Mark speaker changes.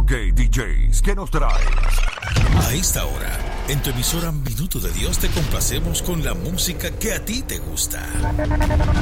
Speaker 1: Ok, DJs, ¿qué nos traes?
Speaker 2: A esta hora, en tu emisora Minuto de Dios te complacemos con la música que a ti te gusta.